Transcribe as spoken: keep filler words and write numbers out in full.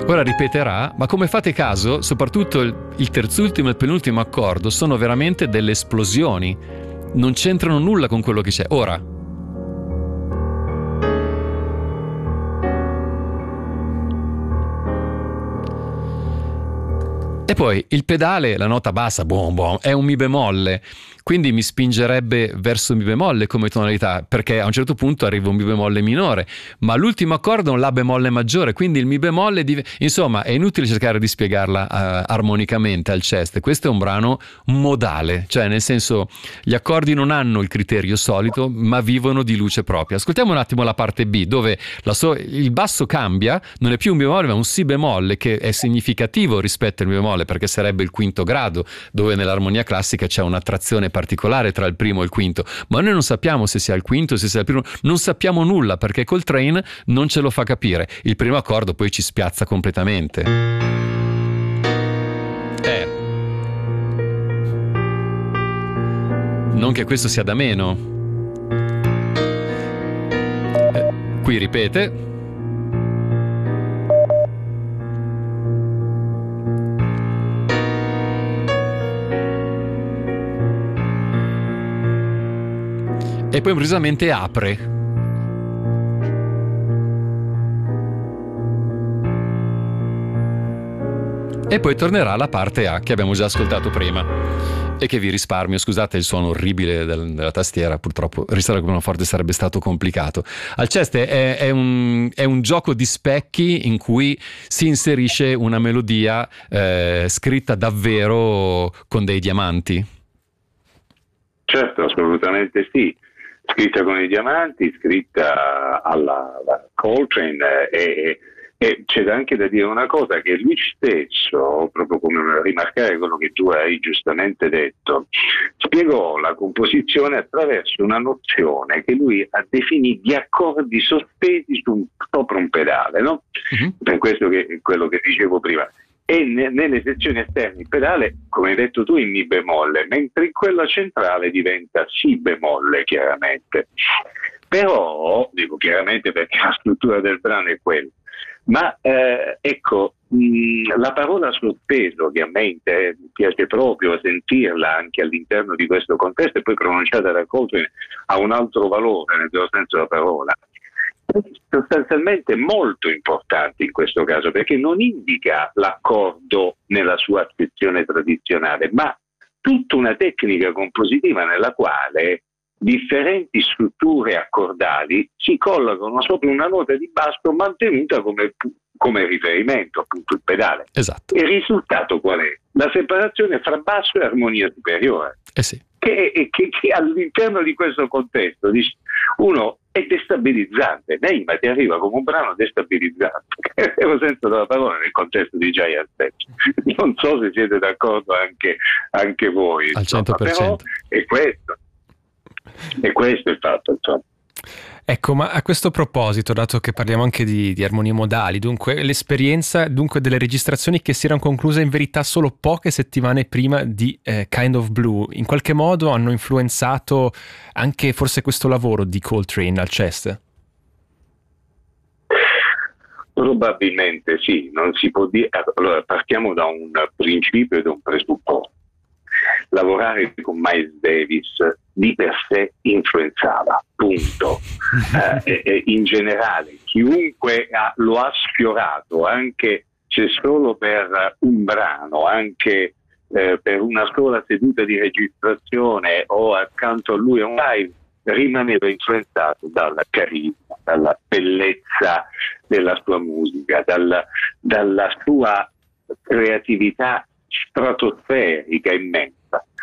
Ora ripeterà, ma come fate caso, soprattutto il, il terzultimo e il penultimo accordo sono veramente delle esplosioni, non c'entrano nulla con quello che c'è. Ora, e poi il pedale, la nota bassa, boom, boom, è un mi bemolle, quindi mi spingerebbe verso mi bemolle come tonalità, perché a un certo punto arriva un mi bemolle minore, ma l'ultimo accordo è un la bemolle maggiore, quindi il mi bemolle, div- insomma è inutile cercare di spiegarla uh, armonicamente al chest. Questo è un brano modale, cioè nel senso gli accordi non hanno il criterio solito, ma vivono di luce propria. Ascoltiamo un attimo la parte B, dove la so- il basso cambia, non è più un mi bemolle ma un si bemolle, che è significativo rispetto al mi bemolle, perché sarebbe il quinto grado, dove nell'armonia classica c'è un'attrazione particolare tra il primo e il quinto, ma noi non sappiamo se sia il quinto, se sia il primo, non sappiamo nulla, perché Coltrane non ce lo fa capire. Il primo accordo poi ci spiazza completamente. Eh. Non che questo sia da meno. Eh, qui ripete. E poi improvvisamente apre. E poi tornerà la parte A che abbiamo già ascoltato prima e che vi risparmio. Scusate il suono orribile del, della tastiera, purtroppo ristare con una forte sarebbe stato complicato. Alceste è, è, un, è un gioco di specchi in cui si inserisce una melodia eh, scritta davvero con dei diamanti. Certo, assolutamente sì. Scritta con i diamanti, scritta alla, alla Coltrane, e, e c'è anche da dire una cosa, che lui stesso, proprio come rimarcare quello che tu hai giustamente detto, spiegò la composizione attraverso una nozione che lui ha definito di accordi sospesi su, sopra un pedale, no? Uh-huh. Per questo che quello che dicevo prima. E ne, nelle sezioni esterne il pedale, come hai detto tu, in mi bemolle, mentre in quella centrale diventa si bemolle, chiaramente. Però, dico chiaramente perché la struttura del brano è quella, ma eh, ecco, mh, la parola sospeso, che a me inter- piace proprio sentirla anche all'interno di questo contesto, e poi pronunciata da Coltrane, ha un altro valore nel vero senso della parola, sostanzialmente molto importante in questo caso, perché non indica l'accordo nella sua accezione tradizionale, ma tutta una tecnica compositiva nella quale differenti strutture accordali si collocano sopra una nota di basso mantenuta come, come riferimento, appunto il pedale. Esatto. Il risultato qual è? La separazione fra basso e armonia superiore. Eh sì. Che, che, che all'interno di questo contesto uno è destabilizzante, Neima ti arriva come un brano destabilizzante, è lo senso della parola nel contesto di Giant Steps. Non so se siete d'accordo anche, anche voi, al cento per cento. Però è questo, è questo il fatto, insomma. Ecco, ma a questo proposito, dato che parliamo anche di, di armonie modali, dunque l'esperienza dunque delle registrazioni che si erano concluse in verità solo poche settimane prima di eh, Kind of Blue, in qualche modo hanno influenzato anche forse questo lavoro di Coltrane al chest? Probabilmente sì, non si può dire. Allora, partiamo da un principio e da un presupposto. Lavorare con Miles Davis di per sé influenzava, punto. Eh, e, in generale, chiunque ha, lo ha sfiorato, anche se solo per un brano, anche eh, per una sola seduta di registrazione o accanto a lui a un live, rimaneva influenzato dalla carisma, dalla bellezza della sua musica, dalla, dalla sua creatività stratosferica immensa.